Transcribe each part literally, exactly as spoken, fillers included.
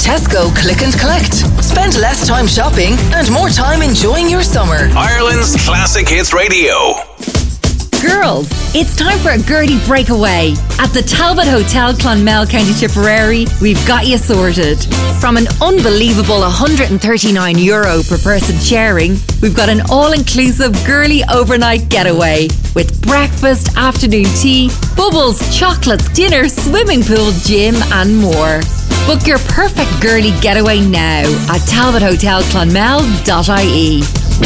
Tesco Click and Collect. Spend less time shopping and more time enjoying your summer. Ireland's Classic Hits Radio. Girls, it's time for a Gertie breakaway. At the Talbot Hotel, Clonmel, County Tipperary, we've got you sorted. From an unbelievable one hundred thirty-nine euro per person sharing, we've got an all-inclusive girly overnight getaway with breakfast, afternoon tea, bubbles, chocolates, dinner, swimming pool, gym and more. Book your perfect girly getaway now at talbot hotel clonmel dot I E.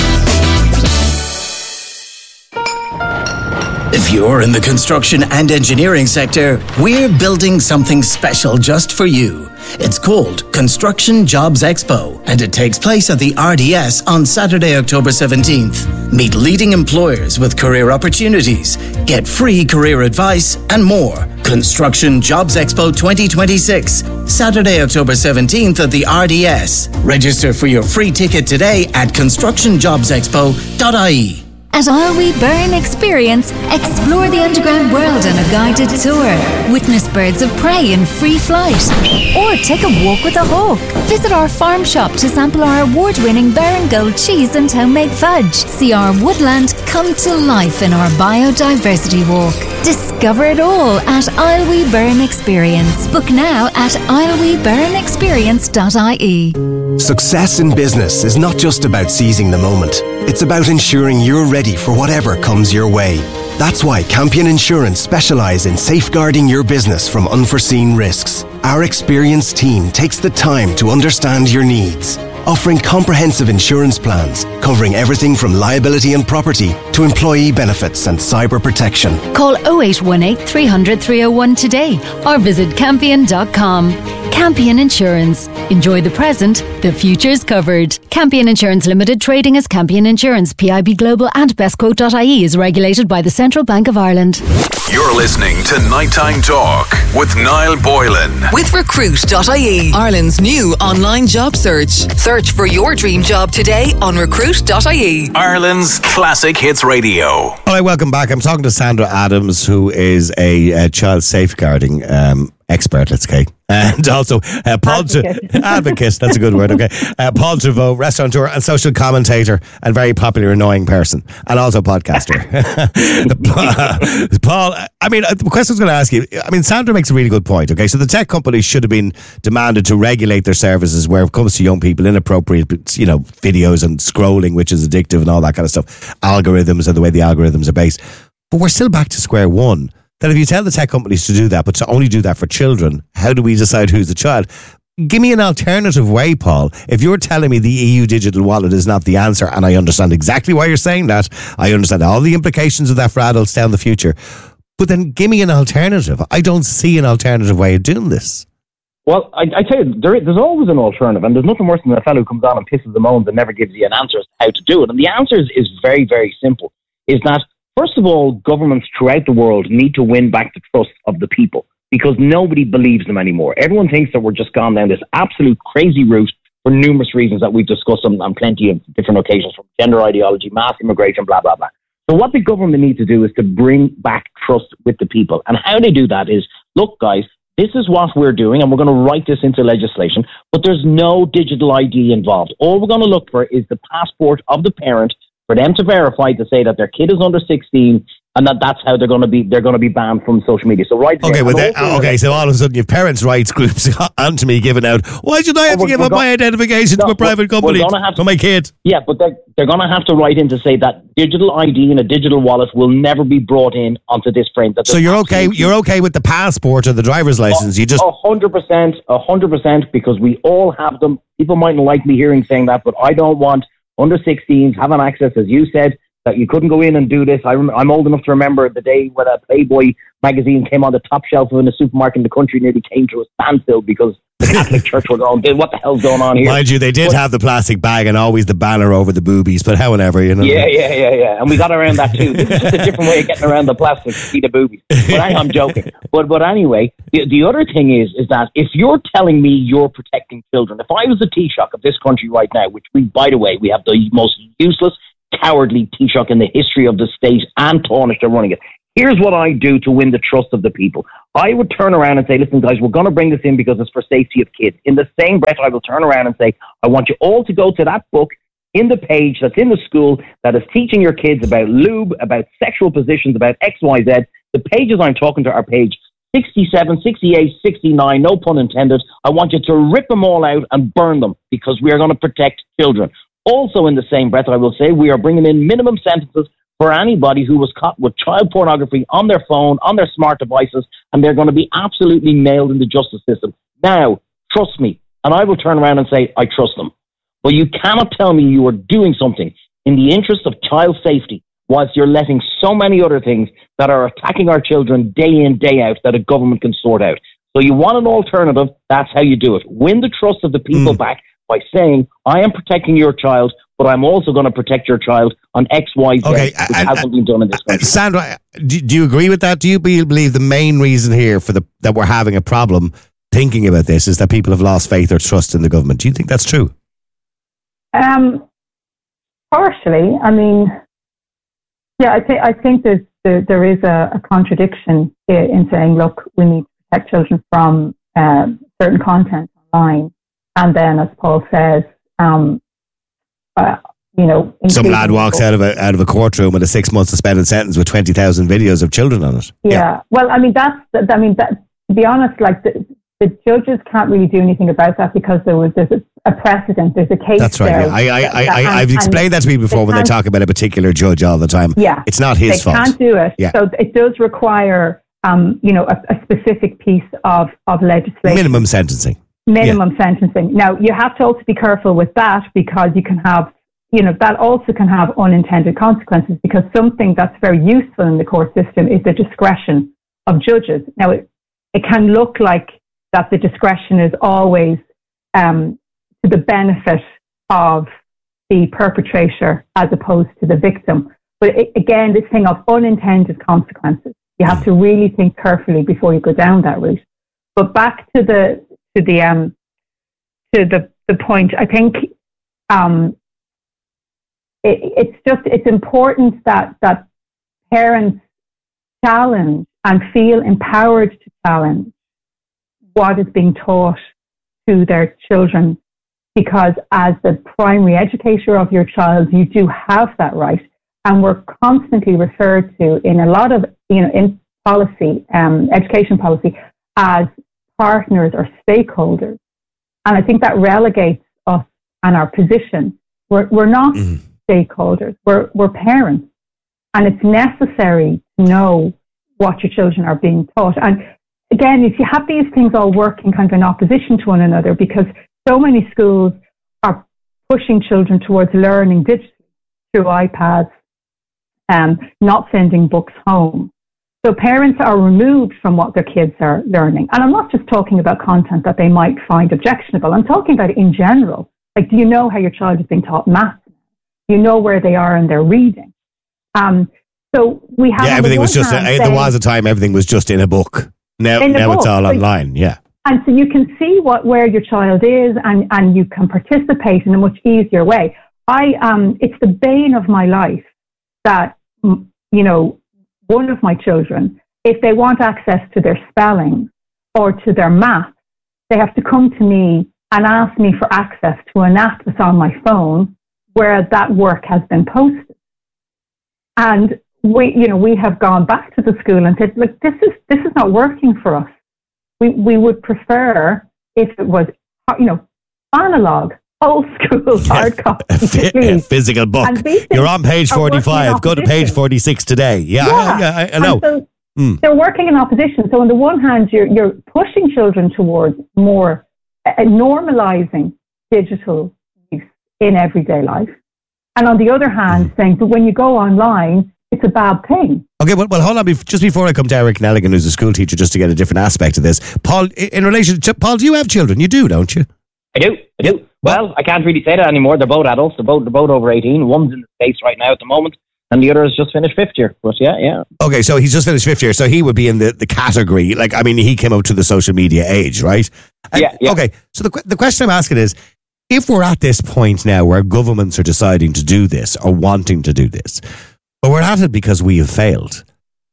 If you're in the construction and engineering sector, we're building something special just for you. It's called Construction Jobs Expo, and it takes place at the R D S on Saturday, October seventeenth. Meet leading employers with career opportunities, get free career advice, and more. Construction Jobs Expo twenty twenty-six, Saturday, October seventeenth at the R D S. Register for your free ticket today at construction jobs expo dot I E. At Isleweed Burn Experience, explore the underground world on a guided tour. Witness birds of prey in free flight. Or take a walk with a hawk. Visit our farm shop to sample our award-winning Baron Gold cheese and homemade fudge. See our woodland come to life in our biodiversity walk. Discover it all at Isleweed Burn Experience. Book now at isleweed burn experience dot I E. Success in business is not just about seizing the moment. It's about ensuring you're ready for whatever comes your way. That's why Campion Insurance specialise in safeguarding your business from unforeseen risks. Our experienced team takes the time to understand your needs, offering comprehensive insurance plans covering everything from liability and property to employee benefits and cyber protection. Call oh eight one eight, three hundred, three oh one today or visit campion dot com. Campion Insurance. Enjoy the present, the future's covered. Campion Insurance Limited, trading as Campion Insurance, P I B Global and bestquote dot I E is regulated by the Central Bank of Ireland. You're listening to Nighttime Talk with Niall Boylan. With recruit dot I E, Ireland's new online job search. Search for your dream job today on recruit dot I E. Ireland's Classic Hits Radio. All right, welcome back. I'm talking to Sandra Adams, who is a, a child safeguarding um, expert, let's say. And also uh, Paul advocate. T- advocate, that's a good word, okay. Uh, Paul Trevaux, restaurateur and social commentator and very popular, annoying person, and also podcaster. Paul, I mean, the question I was going to ask you, I mean, Sandra makes a really good point, okay? So the tech companies should have been demanded to regulate their services where it comes to young people, inappropriate, you know, videos and scrolling, which is addictive and all that kind of stuff, algorithms and the way the algorithms are based. But we're still back to square one. That if you tell the tech companies to do that, but to only do that for children, how do we decide who's the child? Give me an alternative way, Paul. If you're telling me the E U digital wallet is not the answer, and I understand exactly why you're saying that, I understand all the implications of that for adults down the future, but then give me an alternative. I don't see an alternative way of doing this. Well, I, I tell you, there, there's always an alternative, and there's nothing worse than a fellow who comes on and pisses and moans and never gives you an answer as to how to do it. And the answer is, is very, very simple, is that first of all, governments throughout the world need to win back the trust of the people because nobody believes them anymore. Everyone thinks that we're just gone down this absolute crazy route for numerous reasons that we've discussed on, on plenty of different occasions, from gender ideology, mass immigration, blah, blah, blah. So what the government needs to do is to bring back trust with the people. And how they do that is, look, guys, this is what we're doing, and we're going to write this into legislation, but there's no digital I D involved. All we're going to look for is the passport of the parent for them to verify to say that their kid is under sixteen and that that's how they're going to be they're going to be banned from social media. So right okay, well then, okay, so all of a sudden your parents' rights groups onto me giving out, why should I have oh, to give up go- my identification no, to a private company to, for my kid? Yeah, but they're, they're going to have to write in to say that digital I D and a digital wallet will never be brought in onto this frame. That so you're okay you're okay with the passport or the driver's license? Oh, you just one hundred percent, one hundred percent, because we all have them. People mightn't like me hearing saying that, but I don't want under sixteens having access, as you said, that you couldn't go in and do this. I rem- I'm old enough to remember the day when a Playboy magazine came on the top shelf in a supermarket in the country, nearly came to a standstill because the Catholic Church were going, what the hell's going on here? Mind you, they did but, have the plastic bag and always the banner over the boobies, but however, you know. Yeah, yeah, yeah, yeah. And we got around that too. This is just a different way of getting around the plastic to see the boobies. But I, I'm joking. But but anyway, the, the other thing is, is that if you're telling me you're protecting children, if I was the Taoiseach of this country right now, which we, by the way, we have the most useless, cowardly Taoiseach in the history of the state, and Taoiseach are running it. Here's what I do to win the trust of the people. I would turn around and say, listen, guys, we're going to bring this in because it's for safety of kids. In the same breath, I will turn around and say, I want you all to go to that book in the page that's in the school that is teaching your kids about lube, about sexual positions, about X, Y, Z. The pages I'm talking to are page sixty-seven, sixty-eight, sixty-nine, no pun intended. I want you to rip them all out and burn them because we are going to protect children. Also, in the same breath, I will say we are bringing in minimum sentences for anybody who was caught with child pornography on their phone, on their smart devices, and they're going to be absolutely nailed in the justice system. Now, trust me, and I will turn around and say, I trust them. But you cannot tell me you are doing something in the interest of child safety whilst you're letting so many other things that are attacking our children day in, day out that a government can sort out. So you want an alternative, that's how you do it. Win the trust of the people mm. back by saying, I am protecting your child, but I'm also going to protect your child on X, Y, Z, okay, which and, hasn't and, been done in this country. Sandra, do, do you agree with that? Do you believe the main reason here for the that we're having a problem thinking about this is that people have lost faith or trust in the government? Do you think that's true? Um, partially. I mean, yeah, I, th- I think there's, there, there is a, a contradiction in saying, look, we need to protect children from uh, certain content online. And then, as Paul says, um, uh, you know, some lad walks out of a out of a courtroom with a six month suspended sentence with twenty thousand videos of children on it. Yeah. yeah. Well, I mean, that's. I mean, that, to be honest, like the, the judges can't really do anything about that because there was there's a, a precedent. There's a case. That's right. There Yeah. I, I, that, I, that, I, I've explained that to me before they when they talk about a particular judge all the time. Yeah. It's not his they fault. They can't do it. Yeah. So it does require, um, you know, a, a specific piece of of legislation. Minimum sentencing. Minimum yeah. sentencing. Now, you have to also be careful with that because you can have, you know, that also can have unintended consequences because something that's very useful in the court system is the discretion of judges. Now, it, it can look like that the discretion is always um, to the benefit of the perpetrator as opposed to the victim. But it, again, this thing of unintended consequences, you have to really think carefully before you go down that route. But back to the to the um to the the point, I think um it, it's just it's important that that parents challenge and feel empowered to challenge what is being taught to their children, because as the primary educator of your child, you do have that right, and we're constantly referred to in a lot of you know in policy, um, education policy, as partners or stakeholders. And I think that relegates us and our position. We're, we're not mm. stakeholders, we're, we're parents. And it's necessary to know what your children are being taught. And again, if you have these things all working kind of in opposition to one another, because so many schools are pushing children towards learning digitally through iPads, um, not sending books home. So parents are removed from what their kids are learning. And I'm not just talking about content that they might find objectionable. I'm talking about it in general. Like, do you know how your child is being taught math? Do you know where they are in their reading? Um, so we have... Yeah, everything was just... A, saying, there was a time everything was just in a book. Now, now book. It's all online, yeah. And so you can see what where your child is and, and you can participate in a much easier way. I um, It's the bane of my life that, you know, one of my children, if they want access to their spelling or to their math, they have to come to me and ask me for access to an app that's on my phone where that work has been posted. And we, you know, we have gone back to the school and said, look, this is this is not working for us. We we would prefer if it was, you know, analog, old school, hard copy, a physical book. You're on page forty-five. Go to page forty-six today. Yeah, yeah, yeah I, I know. So mm. They're working in opposition. So on the one hand, you're you're pushing children towards more uh, normalizing digital use in everyday life, and on the other hand, mm. saying, but when you go online, it's a bad thing. Okay, well, well hold on. Just before I come to Eric Nelligan, who's a school teacher, just to get a different aspect of this. Paul, in relation to, Paul, do you have children? You do, don't you? I do, I do. Well, I can't really say that anymore. They're both adults. They're both, they're both over eighteen. One's in the States right now at the moment, and the other has just finished fifth year. But yeah, yeah. Okay, so he's just finished fifth year, so he would be in the, the category, like, I mean, he came out to the social media age, right? And, yeah, yeah. Okay, so the, the question I'm asking is, if we're at this point now where governments are deciding to do this or wanting to do this, but we're at it because we have failed.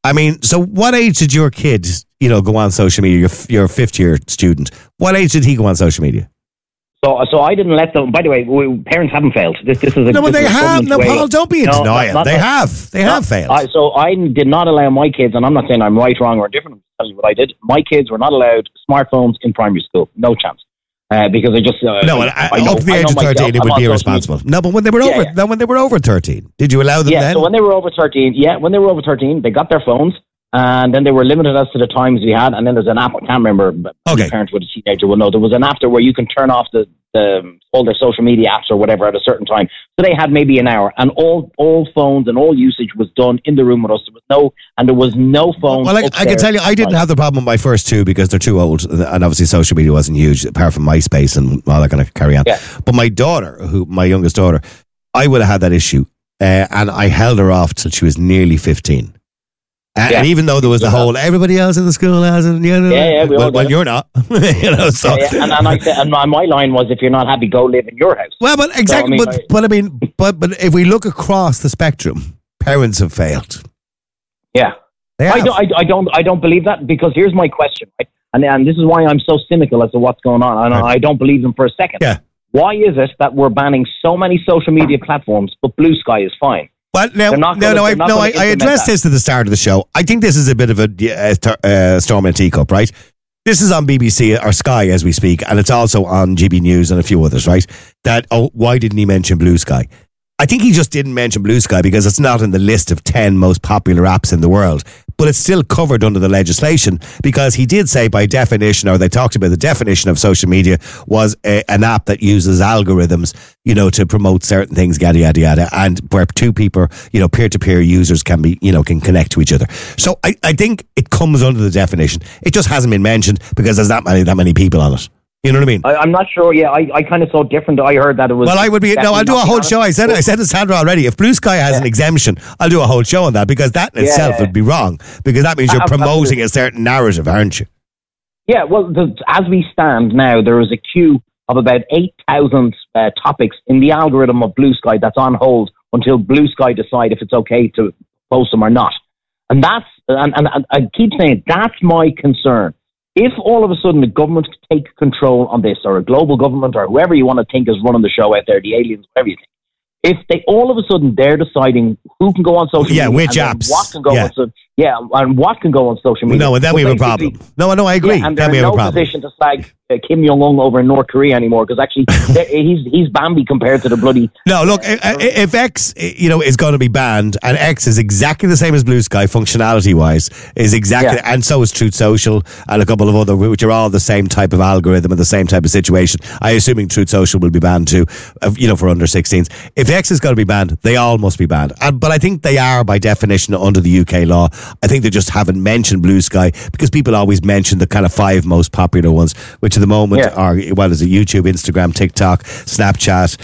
I mean, so what age did your kid, you know, go on social media? Your, your fifth year student. What age did he go on social media? So, so I didn't let them. By the way, we, parents haven't failed. This, this is a no, but this they is a have. No, way. Paul, don't be in no, denial. not, not, they not, have. They not, have failed. I, so I did not allow my kids, and I'm not saying I'm right, wrong, or different. I'm telling you what I did. My kids were not allowed smartphones in primary school. No chance. Uh, because I just uh, no, I, I, I know, up to the I age know of thirteen, myself, it would I'm be on irresponsible. No, but when they were yeah, over, yeah. no, when they were over thirteen, did you allow them yeah, then? so when they were over thirteen, yeah, when they were over thirteen, they got their phones, and then they were limited as to the times we had. And then there's an app. I can't remember. But okay. Parents with a teenager will know there was an app there where you can turn off the, the all their social media apps or whatever at a certain time. So they had maybe an hour, and all all phones and all usage was done in the room with us. There was no, and there was no phone. Well, I, I can tell you, I didn't have the problem with my first two because they're too old, and obviously social media wasn't huge apart from MySpace and all that kind of carry on. Yeah. But my daughter, who my youngest daughter, I would have had that issue, uh, and I held her off till she was nearly fifteen. And, yeah. and even though there was the whole everybody else in the school has it, you know, yeah, yeah, we well, all well you're not, you know. So, yeah, yeah. And, and I said, and my, my line was, if you're not happy, go live in your house. Well, but exactly, so, I mean, but, but I mean, but but if we look across the spectrum, parents have failed. Yeah, they I have. don't, I, I don't, I don't believe that, because here's my question, right? and and this is why I'm so cynical as to what's going on, and right. I don't believe them for a second. Yeah. Why is it that we're banning so many social media platforms, but Blue Sky is fine? Well, now, no, gonna, no, I, no, I, I addressed that. this at the start of the show. I think this is a bit of a uh, uh, storm in a teacup, right? This is on B B C or Sky as we speak, and it's also on G B News and a few others, right? That, oh, why didn't he mention Blue Sky? I think he just didn't mention Blue Sky because it's not in the list of ten most popular apps in the world. But it's still covered under the legislation, because he did say by definition, or they talked about the definition of social media was a, an app that uses algorithms, you know, to promote certain things, yada, yada, yada, and where two people, you know, peer-to-peer users can be, you know, can connect to each other. So I, I think it comes under the definition. It just hasn't been mentioned because there's not many, that many people on it. You know what I mean? I, I'm not sure. Yeah, I, I kind of saw different. I heard that it was. Well, I would be. No, I'll do a whole show. I said I said to Sandra already. If Blue Sky has yeah. an exemption, I'll do a whole show on that, because that in yeah, itself yeah. would be wrong, because that means you're uh, promoting absolutely. a certain narrative, aren't you? Yeah. Well, the, as we stand now, there is a queue of about eight thousand uh, topics in the algorithm of Blue Sky that's on hold until Blue Sky decide if it's okay to post them or not. And that's and, and, and I keep saying that's my concern. If all of a sudden the government take control on this, or a global government, or whoever you want to think is running the show out there, the aliens, whatever you think, if they all of a sudden they're deciding who can go on social yeah, media, which apps, what can go yeah. on, so, yeah, and what can go on social media. No, and then but we have a problem. No, no, I agree. Yeah, and then they're we in have no a problem. position to slag uh, Kim Jong Un over in North Korea anymore, because actually he's he's Bambi compared to the bloody. No, look, uh, if X, you know, is going to be banned, and X is exactly the same as Blue Sky functionality wise, is exactly, yeah. and so is Truth Social and a couple of other, which are all the same type of algorithm and the same type of situation. I assuming Truth Social will be banned too, uh, you know, for under sixteens. If X is going to be banned, they all must be banned. And, but I think they are by definition under the U K law. I think they just haven't mentioned Blue Sky, because people always mention the kind of five most popular ones, which at the moment yeah. are, what is it, YouTube, Instagram, TikTok, Snapchat,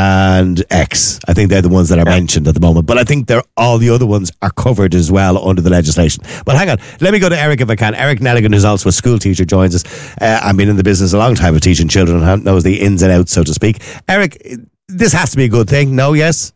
and X. I think they're the ones that are yeah. mentioned at the moment. But I think they're all the other ones are covered as well under the legislation. But hang on, let me go to Eric if I can. Eric Nelligan, who's also a school teacher, joins us. Uh, I've been in the business a long time of teaching children and knows the ins and outs, so to speak. Eric, this has to be a good thing. No, yes?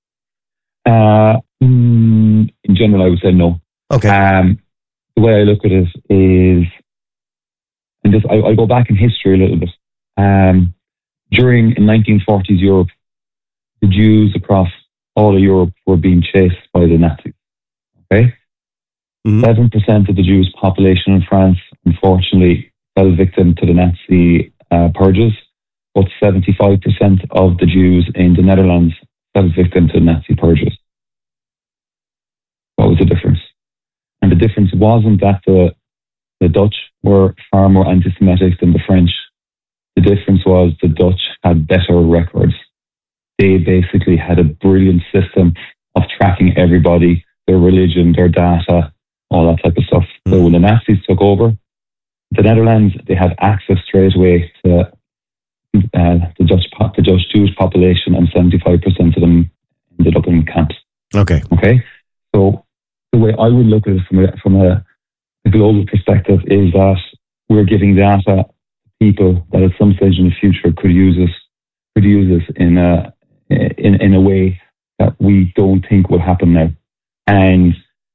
Uh, mm, in general, I would say no. Okay. Um, the way I look at it is, and this, I, I'll go back in history a little bit. Um, during in nineteen forties Europe, the Jews across all of Europe were being chased by the Nazis. Okay, mm-hmm. seven percent of the Jewish population in France, unfortunately, fell victim to the Nazi uh, purges. But seventy-five percent of the Jews in the Netherlands fell victim to the Nazi purges. What was the difference? And the difference wasn't that the the Dutch were far more anti-Semitic than the French. The difference was the Dutch had better records. They basically had a brilliant system of tracking everybody, their religion, their data, all that type of stuff. Mm. So when the Nazis took over, the Netherlands, they had access straight away to uh, the Dutch the Dutch Jewish population, and seventy-five percent of them ended up in camps. Okay. Okay. So the way I would look at it from a, from a, a global perspective is that we're giving data to people that at some stage in the future could use us, could use us in a in in a way that we don't think will happen now. And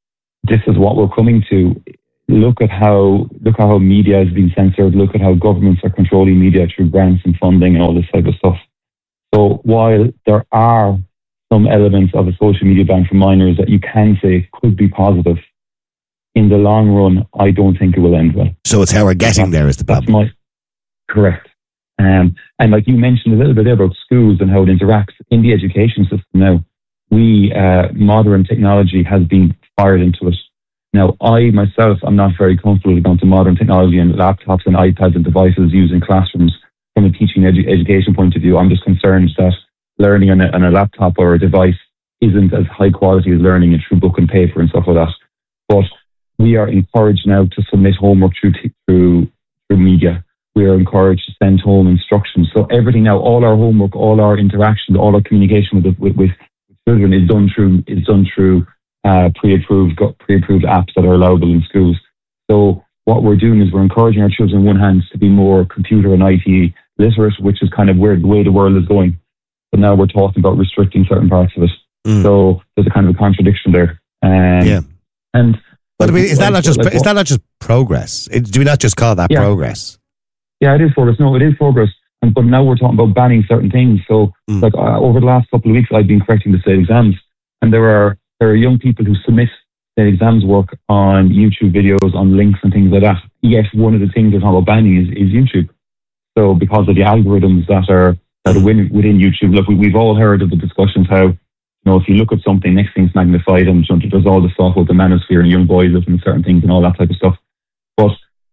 this is what we're coming to. Look at how look at how media has been censored. Look at how governments are controlling media through grants and funding and all this type of stuff. So while there are some elements of a social media ban for minors that you can say could be positive, in the long run, I don't think it will end well. So it's how we're getting there is the problem. That's my, correct. Um, and like you mentioned a little bit there about schools and how it interacts in the education system now, we uh, modern technology has been fired into it. Now, I myself, I'm not very comfortable with going to modern technology and laptops and iPads and devices used in classrooms from a teaching edu- education point of view. I'm just concerned that learning on a, on a laptop or a device isn't as high quality as learning it through book and paper and stuff like that. But we are encouraged now to submit homework through t- through through media. We are encouraged to send home instructions. So everything now, all our homework, all our interactions, all our communication with with, with children is done through is done through uh, pre-approved pre-approved apps that are allowable in schools. So what we're doing is we're encouraging our children, on one hand, to be more computer and I T literate, which is kind of where the way the world is going. But now we're talking about restricting certain parts of it. Mm. So there's a kind of a contradiction there. Um, yeah. And but I mean, is that not just like, is that not just progress? Do we not just call that yeah. progress? Yeah, it is progress. No, it is progress. And, but now we're talking about banning certain things. So, mm. like uh, over the last couple of weeks, I've been correcting the state exams, and there are there are young people who submit their exams work on YouTube videos, on links and things like that. Yet one of the things they're talking about banning is, is YouTube. So, because of the algorithms that are that are within, within YouTube, look, we, we've all heard of the discussions how, you know, if you look at something, next thing's magnified, and there's all the stuff with the manosphere and young boys and certain things and all that type of stuff. But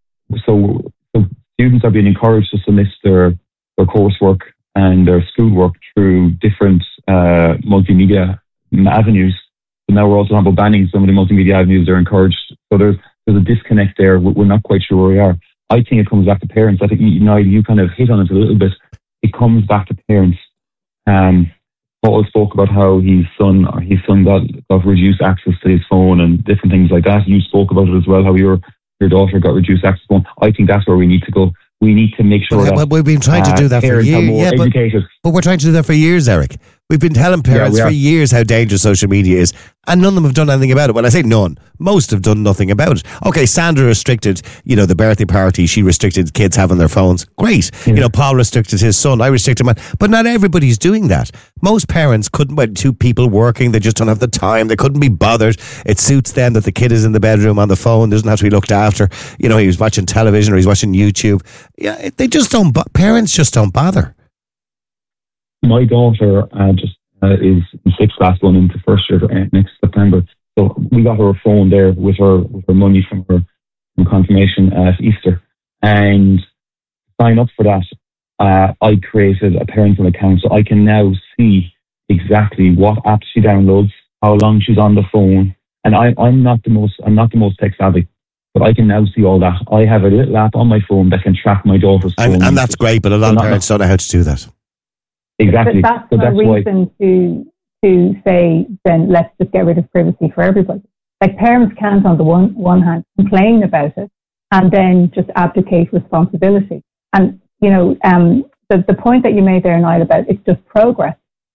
so, so students are being encouraged to submit their their coursework and their schoolwork through different uh, multimedia avenues. So now we're also talking about banning some of the multimedia avenues. They're encouraged. So there's there's a disconnect there. We're not quite sure where we are. I think it comes back to parents. I think, you know, you kind of hit on it a little bit. It comes back to parents. Um, Paul spoke about how his son or his son got, got reduced access to his phone and different things like that. You spoke about it as well, how your your daughter got reduced access to phone. I think that's where we need to go. We need to make sure well, that well, we've been trying to do that uh, for years. Yeah, but, educated. but we're trying to do that for years, Eric. We've been telling parents yeah, for years how dangerous social media is, and none of them have done anything about it. When I say none, most have done nothing about it. Okay, Sandra restricted, you know, the birthday party. She restricted kids having their phones. Great. Yeah. You know, Paul restricted his son. I restricted mine. But not everybody's doing that. Most parents couldn't, well, two people working, they just don't have the time. They couldn't be bothered. It suits them that the kid is in the bedroom on the phone, doesn't have to be looked after. You know, he was watching television or he's watching YouTube. Yeah, they just don't, parents just don't bother. My daughter uh, just uh, is in sixth class going into first year uh, next September. So we got her a phone there with her with her money from her from confirmation at Easter. And to sign up for that, uh, I created a parental account, so I can now see exactly what apps she downloads, how long she's on the phone. And I, I'm not the most I'm not the most tech savvy, but I can now see all that. I have a little app on my phone that can track my daughter's phone. And, and that's great, but a lot of parents don't know how to do that. Exactly. But that's so no that's reason why. to to say, then let's just get rid of privacy for everybody. Like, parents can't, on the one one hand, complain about it and then just abdicate responsibility. And, you know, um, the, the point that you made there, Niall, about it's just progress,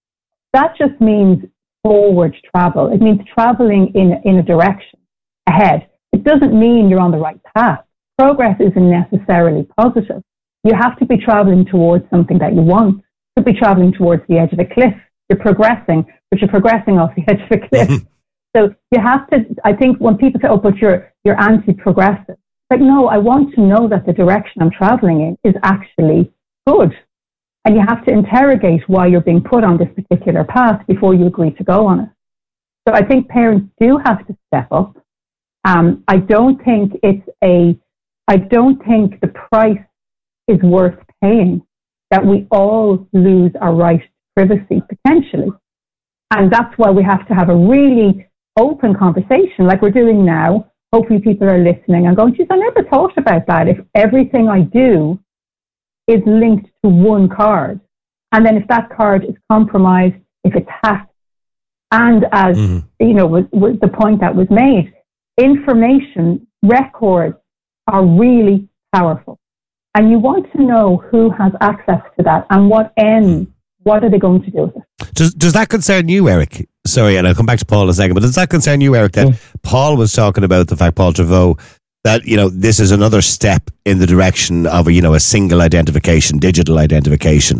that just means forward travel. It means traveling in, in a direction ahead. It doesn't mean you're on the right path. Progress isn't necessarily positive. You have to be traveling towards something that you want. You could be traveling towards the edge of a cliff. You're progressing, but you're progressing off the edge of a cliff. So you have to, I think when people say, oh, but you're, you're anti-progressive. Like, no, I want to know that the direction I'm traveling in is actually good. And you have to interrogate why you're being put on this particular path before you agree to go on it. So I think parents do have to step up. Um, I don't think it's a, I don't think the price is worth paying that we all lose our right to privacy potentially. And that's why we have to have a really open conversation like we're doing now. Hopefully people are listening and going, geez, I never thought about that. If everything I do is linked to one card, and then if that card is compromised, if it's hacked, and as mm-hmm. you know, was, was the point that was made, information records are really powerful. And you want to know who has access to that and what end, what are they going to do with it? Does, does that concern you, Eric? sorry, and I'll come back to Paul in a second, but does that concern you, Eric, that yeah. Paul was talking about the fact, Paul Trevaux, that, you know, this is another step in the direction of a, you know, a single identification, digital identification?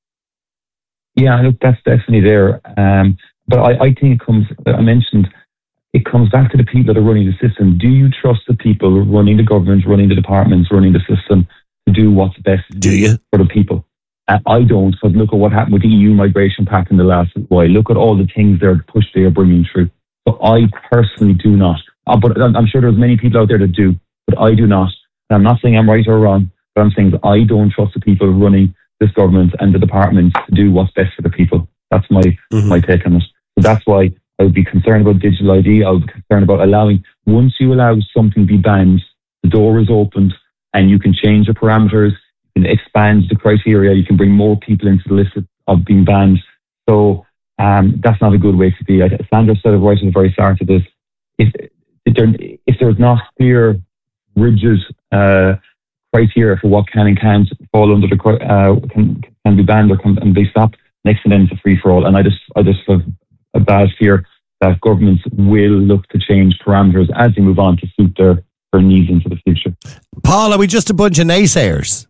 Yeah, look, that's definitely there. Um, but I, I think it comes, I mentioned, it comes back to the people that are running the system. Do you trust the people running the government, running the departments, running the system to do what's best do you? for the people? Uh, I don't, because look at what happened with the E U migration pact in the last while. Look at all the things they're push they are bringing through. So I personally do not. Uh, but I'm sure there's many people out there that do, but I do not. And I'm not saying I'm right or wrong, but I'm saying that I don't trust the people running this government and the departments to do what's best for the people. That's my mm-hmm. my take on it. So that's why I would be concerned about digital I D. I would be concerned about allowing, once you allow something to be banned, the door is opened and you can change the parameters, you can expand the criteria, you can bring more people into the list of being banned. So um, that's not a good way to be. Sandra said it right at the very start of this. If, if, there, if there's not clear, rigid uh, criteria for what can and can't fall under the uh, can, can be banned or can and be stopped, next thing then it's a free for all. And I just I just have a bad fear that governments will look to change parameters as they move on to suit their, their needs into the future. Paul, are we just a bunch of naysayers?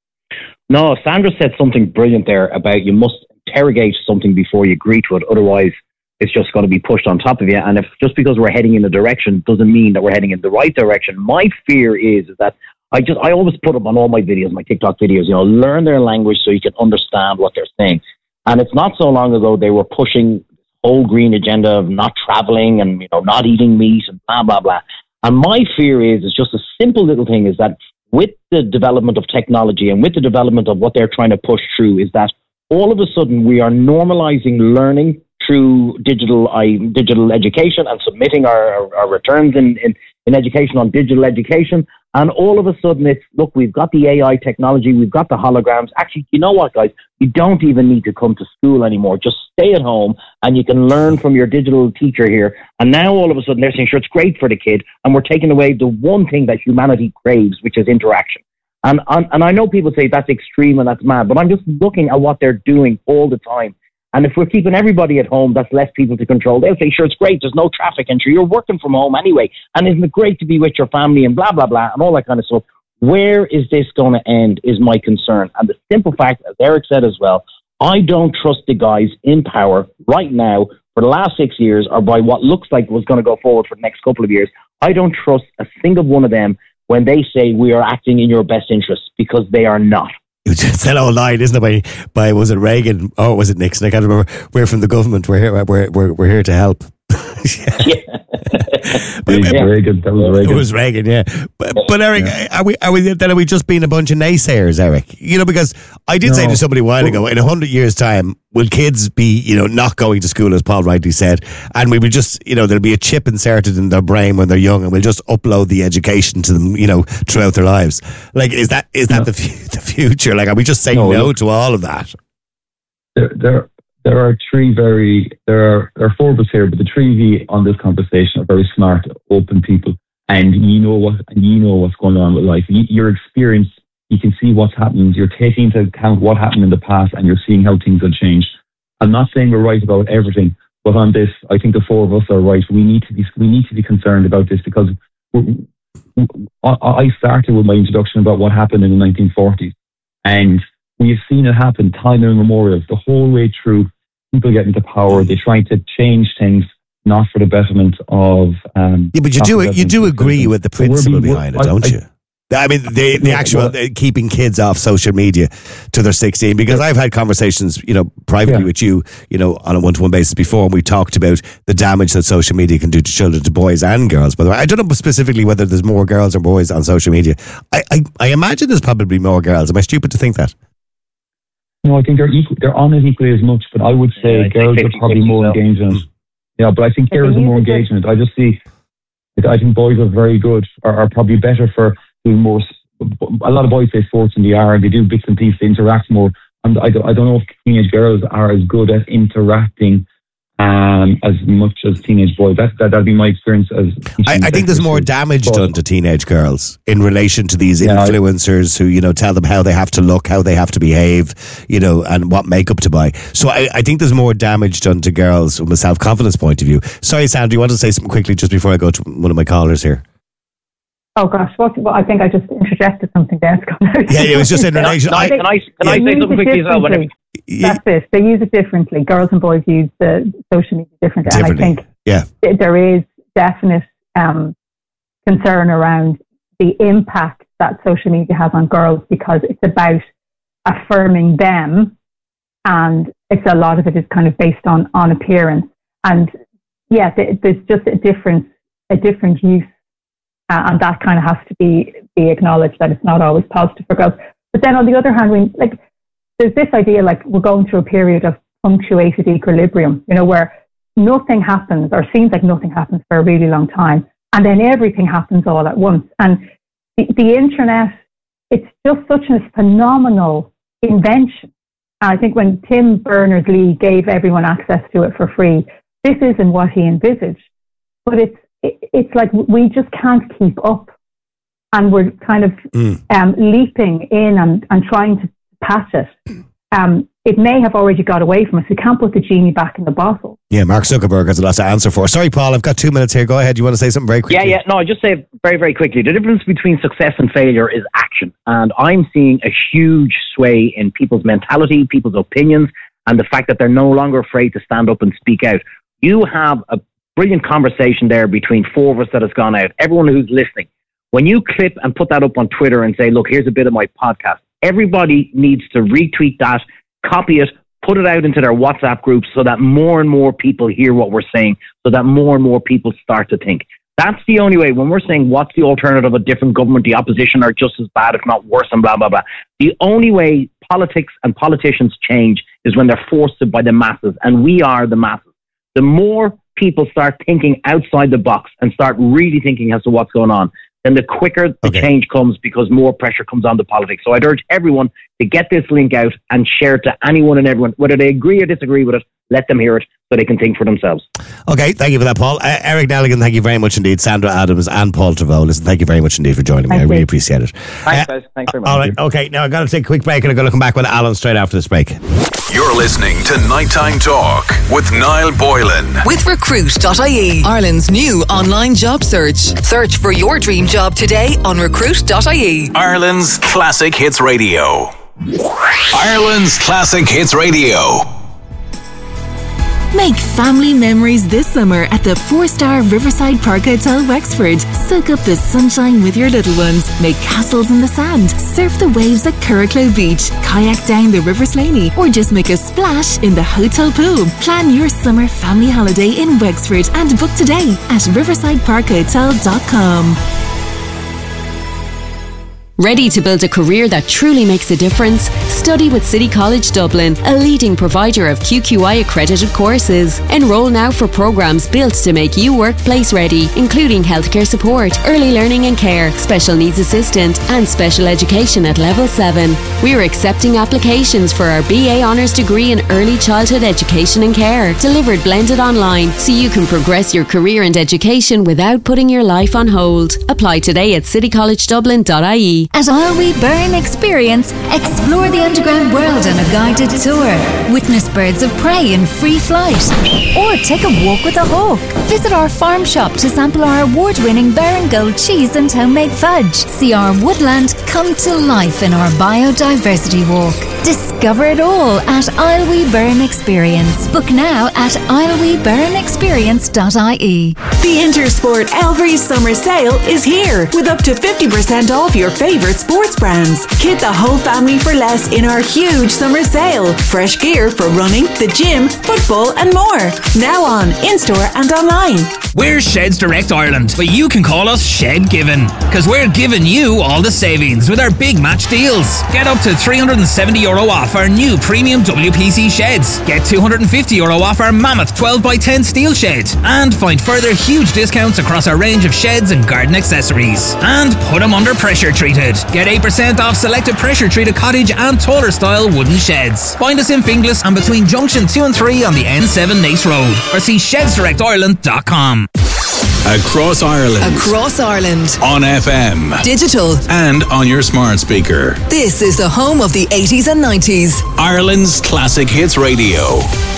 No, Sandra said something brilliant there about you must interrogate something before you agree to it. Otherwise, it's just going to be pushed on top of you. And if just because we're heading in a direction doesn't mean that we're heading in the right direction. My fear is that I just I always put up on all my videos, my TikTok videos, you know, learn their language so you can understand what they're saying. And it's not so long ago they were pushing whole green agenda of not traveling and, you know, not eating meat and blah, blah, blah. And my fear is, it's just a simple little thing, is that with the development of technology and with the development of what they're trying to push through, is that all of a sudden we are normalizing learning through digital I, digital education and submitting our, our, our returns in, in, in education on digital education. And all of a sudden it's, look, we've got the A I technology, we've got the holograms. Actually, you know what, guys? You don't even need to come to school anymore. Just stay at home and you can learn from your digital teacher here. And now all of a sudden they're saying, sure, it's great for the kid. And we're taking away the one thing that humanity craves, which is interaction. And, and, and I know people say that's extreme and that's mad, but I'm just looking at what they're doing all the time. And if we're keeping everybody at home, that's less people to control. They'll say, sure, it's great. There's no traffic entry. You're working from home anyway. And isn't it great to be with your family and blah, blah, blah, and all that kind of stuff. Where is this going to end is my concern. And the simple fact, as Eric said as well, I don't trust the guys in power right now for the last six years or by what looks like was going to go forward for the next couple of years. I don't trust a single one of them when they say we are acting in your best interests, because they are not. It's that old line, isn't it? By, by was it Reagan? Oh, was it Nixon? I can't remember. We're from the government. We're here. We're we're, we're here to help. yeah. yeah. But, yeah. Reagan. That was Reagan. It was Reagan. Yeah. But, but Eric, yeah. are we are we then are we just being a bunch of naysayers, Eric? You know, because I did no. say to somebody a while ago, in a hundred years' time, will kids be, you know, not going to school, as Paul rightly said, and we will just, you know, there'll be a chip inserted in their brain when they're young, and we'll just upload the education to them, you know, throughout their lives. Like, is that is that no. the f- the future? Like, are we just saying no, no to all of that? There, there, there are three very there are there are four of us here, but the three of you on this conversation are very smart, open people, and you know what and you know what's going on with life. You, your experience. You can see what's happened. You're taking into account what happened in the past and you're seeing how things have changed. I'm not saying we're right about everything, but on this, I think the four of us are right. We need to be, we need to be concerned about this, because we're, I started with my introduction about what happened in the nineteen forties, and we have seen it happen time immemorial, the whole way through. People get into power, they're trying to change things, not for the betterment of... Um, yeah, but you do you do agree with the principle being, behind it, I, don't I, you? I mean, the, the actual uh, keeping kids off social media to their sixteen, because I've had conversations, you know, privately yeah. with you, you know, on a one-to-one basis before, and we talked about the damage that social media can do to children, to boys and girls. By the way, I don't know specifically whether there's more girls or boys on social media. I, I, I imagine there's probably more girls. Am I stupid to think that? No, I think they're equal, they're on it equally as much, but I would say yeah, girls are probably more engaged in it. Yeah, but I think girls are more engaged in it. I just see, I think boys are very good, are, are probably better for doing more. A lot of boys play sports in the yard, they do bits and pieces, they interact more. And I don't, I don't know if teenage girls are as good at interacting um, as much as teenage boys. That, that, that'd be my experience as I, I think there's more damage but, done to teenage girls in relation to these yeah, influencers who, you know, tell them how they have to look, how they have to behave, you know, and what makeup to buy. So I, I think there's more damage done to girls from a self-confidence point of view. Sorry, Sandra, you want to say something quickly just before I go to one of my callers here? Oh gosh, what, well, I think I just interjected something there. Yeah, it was just in relation. Can I, can I, can I say something quickly as well? Whenever, That's it. They use it differently. Girls and boys use the social media differently. differently. And I think yeah. th- there is definite um, concern around the impact that social media has on girls, because it's about affirming them, and it's a lot of it is kind of based on, on appearance. And yeah, th- there's just a difference, a different use. Uh, and that kind of has to be, be acknowledged, that it's not always positive for girls. But then on the other hand, we, like, there's this idea like we're going through a period of punctuated equilibrium, you know, where nothing happens or seems like nothing happens for a really long time. And then everything happens all at once. And the, the internet, it's just such a phenomenal invention. And I think when Tim Berners-Lee gave everyone access to it for free, this isn't what he envisaged. But it's, it's like we just can't keep up, and we're kind of mm. um, leaping in and, and trying to patch it. Um, it may have already got away from us. We can't put the genie back in the bottle. Yeah, Mark Zuckerberg has a lot to answer for. Sorry, Paul, I've got two minutes here. Go ahead. You want to say something very quickly? Yeah, yeah. No, I just say very, very quickly. The difference between success and failure is action. And I'm seeing a huge sway in people's mentality, people's opinions, and the fact that they're no longer afraid to stand up and speak out. You have a brilliant conversation there between four of us that has gone out. Everyone who's listening, when you clip and put that up on Twitter and say, look, here's a bit of my podcast, everybody needs to retweet that, copy it, put it out into their WhatsApp groups so that more and more people hear what we're saying, so that more and more people start to think. That's the only way. When we're saying what's the alternative, a different government, the opposition are just as bad, if not worse, and blah, blah, blah. The only way politics and politicians change is when they're forced to by the masses, and we are the masses. The more people start thinking outside the box and start really thinking as to what's going on, then the quicker the okay. change comes, because more pressure comes on the politics. So I'd urge everyone to get this link out and share it to anyone and everyone, whether they agree or disagree with it. Let them hear it so they can think for themselves. Okay, thank you for that, Paul. Uh, Eric Nelligan, thank you very much indeed. Sandra Adams and Paul Trevor, listen, thank you very much indeed for joining me. Thank I really you. appreciate it. Thanks, uh, guys. Thanks very much. All right, okay, now I've got to take a quick break and I'm going to come back with Alan straight after this break. You're listening to Nighttime Talk with Niall Boylan. With Recruit dot I E, Ireland's new online job search. Search for your dream job today on Recruit dot I E. Ireland's Classic Hits Radio. Ireland's Classic Hits Radio. Make family memories this summer at the four-star Riverside Park Hotel Wexford. Soak up the sunshine with your little ones. Make castles in the sand. Surf the waves at Curracloe Beach. Kayak down the River Slaney. Or just make a splash in the hotel pool. Plan your summer family holiday in Wexford and book today at riverside park hotel dot com. Ready to build a career that truly makes a difference? Study with City College Dublin, a leading provider of Q Q I accredited courses. Enroll now for programs built to make you workplace ready, including healthcare support, early learning and care, special needs assistant, and special education at level seven. We are accepting applications for our B A Honours degree in early childhood education and care, delivered blended online, so you can progress your career and education without putting your life on hold. Apply today at city college dublin dot I E. At Isle We Burn Experience, explore the underground world on a guided tour. Witness birds of prey in free flight. Or take a walk with a hawk. Visit our farm shop to sample our award-winning Baron Gold cheese and homemade fudge. See our woodland come to life in our biodiversity walk. Discover it all at Isle We Burn Experience. Book now at isle we burn experience dot I E. The Intersport Elvery Summer Sale is here with up to fifty percent off your favourite sports brands. Kit the whole family for less in our huge summer sale. Fresh gear for running, the gym, football and more. Now on, in-store and online. We're Sheds Direct Ireland, but you can call us Shed Given, because we're giving you all the savings with our big match deals. Get up to three hundred seventy euro off our new premium W P C sheds. Get two hundred fifty euro off our Mammoth twelve by ten steel shed. And find further huge discounts across our range of sheds and garden accessories. And put them under pressure treated sorted. Get eight percent off selected pressure treated cottage and taller style wooden sheds. Find us in Finglas and between Junction two and three on the N seven Nace Road or see sheds direct ireland dot com. Across Ireland. Across Ireland. On F M. Digital. And on your smart speaker. This is the home of the eighties and nineties. Ireland's Classic Hits Radio.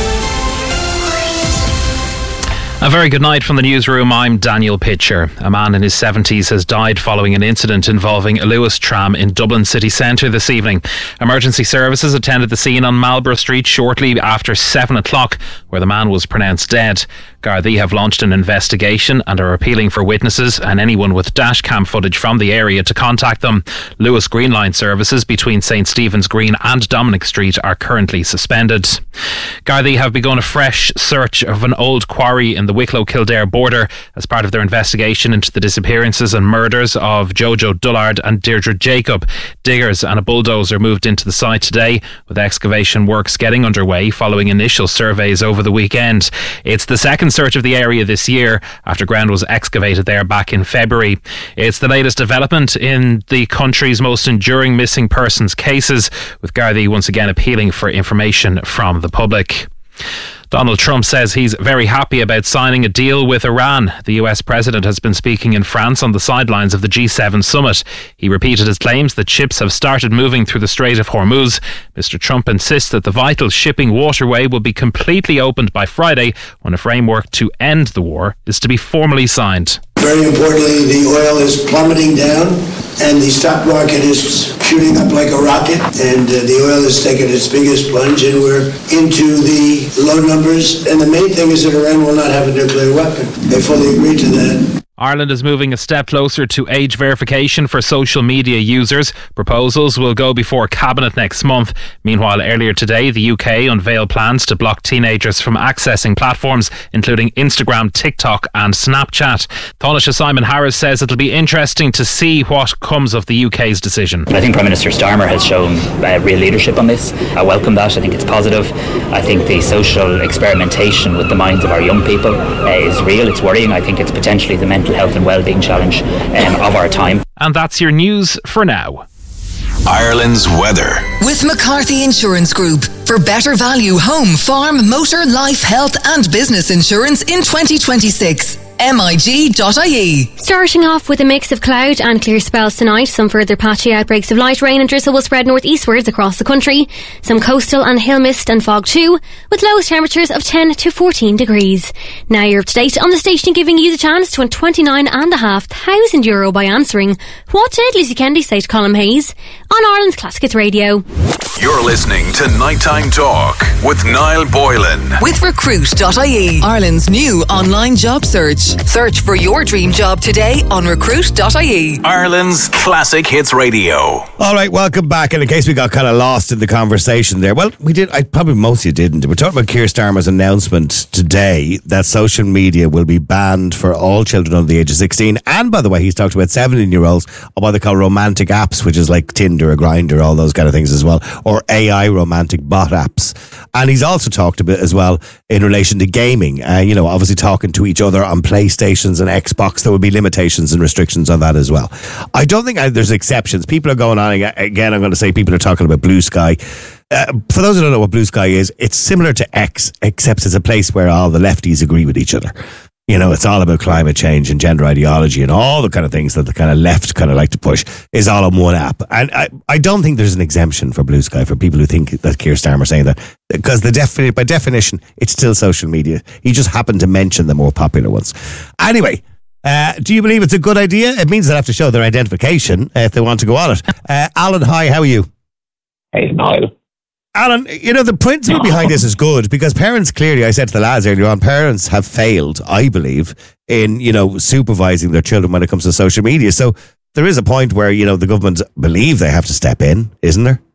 A very good night from the newsroom. I'm Daniel Pitcher. A man in his seventies has died following an incident involving a Lewis tram in Dublin city centre this evening. Emergency services attended the scene on Marlborough Street shortly after seven o'clock, where the man was pronounced dead. Gardaí have launched an investigation and are appealing for witnesses and anyone with dashcam footage from the area to contact them. Lewis Green Line services between St Stephen's Green and Dominic Street are currently suspended. Gardaí have begun a fresh search of an old quarry in the Wicklow-Kildare border as part of their investigation into the disappearances and murders of Jojo Dullard and Deirdre Jacob. Diggers and a bulldozer moved into the site today, with excavation works getting underway following initial surveys over the weekend. It's the second search of the area this year after ground was excavated there back in February. It's the latest development in the country's most enduring missing persons cases, with Gardaí once again appealing for information from the public. Donald Trump says he's very happy about signing a deal with Iran. The U S president has been speaking in France on the sidelines of the G seven summit. He repeated his claims that ships have started moving through the Strait of Hormuz. Mister Trump insists that the vital shipping waterway will be completely opened by Friday, when a framework to end the war is to be formally signed. Very importantly, the oil is plummeting down and the stock market is shooting up like a rocket, and uh, the oil has taken its biggest plunge and we're into the low numbers. And the main thing is that Iran will not have a nuclear weapon. They fully agree to that. Ireland is moving a step closer to age verification for social media users. Proposals will go before Cabinet next month. Meanwhile, earlier today, the U K unveiled plans to block teenagers from accessing platforms including Instagram, TikTok and Snapchat. Taoiseach Simon Harris says it'll be interesting to see what comes of the U K's decision. I think Prime Minister Starmer has shown uh, real leadership on this. I welcome that. I think it's positive. I think the social experimentation with the minds of our young people uh, is real. It's worrying. I think it's potentially the mental health and well-being challenge um, of our time. And that's your news for now. Ireland's weather. With McCarthy Insurance Group. For better value home, farm, motor, life, health and business insurance in twenty twenty-six. M I G dot I E. Starting off with a mix of cloud and clear spells tonight. Some further patchy outbreaks of light rain and drizzle will spread northeastwards across the country. Some coastal and hill mist and fog too, with lowest temperatures of ten to fourteen degrees. Now you're up to date on the station, giving you the chance to win twenty-nine and a half thousand euro by answering what did Lucy Kennedy say to Colm Hayes on Ireland's Classic Hits Radio. You're listening to Nighttime Talk with Niall Boylan. With recruit dot I E, Ireland's new online job search. Search for your dream job today on recruit dot I E. Ireland's Classic Hits Radio. All right, welcome back. And in case we got kind of lost in the conversation there, well, we did. I probably most of you didn't. We're talking about Keir Starmer's announcement today that social media will be banned for all children under the age of sixteen. And by the way, he's talked about seventeen-year-olds on what they call romantic apps, which is like Tinder or Grindr, all those kind of things as well, or A I romantic bot apps. And he's also talked a bit as well in relation to gaming. Uh, you know, obviously talking to each other on PlayStations and Xbox. There will be limitations and restrictions on that as well. I don't think I, there's exceptions. People are going on again. I'm going to say people are talking about Blue Sky. Uh, for those who don't know what Blue Sky is, it's similar to X, except it's a place where all the lefties agree with each other. You know, it's all about climate change and gender ideology and all the kind of things that the kind of left kind of like to push is all on one app. And I, I don't think there's an exemption for Blue Sky for people who think that Keir Starmer saying that, because the defi- by definition, it's still social media. He just happened to mention the more popular ones. Anyway, uh, do you believe it's a good idea? It means they have to show their identification uh, if they want to go on it. Uh, Alan, hi, how are you? Hey, Niall. Alan, you know, the principle behind this is good because parents clearly, I said to the lads earlier on, parents have failed, I believe, in, you know, supervising their children when it comes to social media. So there is a point where, you know, the government believe they have to step in, isn't there?